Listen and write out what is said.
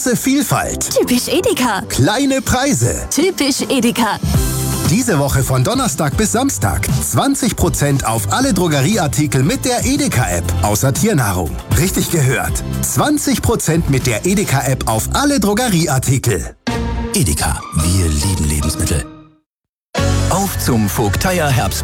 Große Vielfalt. Typisch Edeka. Kleine Preise. Typisch Edeka. Diese Woche von Donnerstag bis Samstag 20% auf alle Drogerieartikel mit der Edeka-App. Außer Tiernahrung. Richtig gehört. 20% mit der Edeka-App auf alle Drogerieartikel. Edeka, wir lieben Lebensmittel. Auf zum Vogteier Herbst.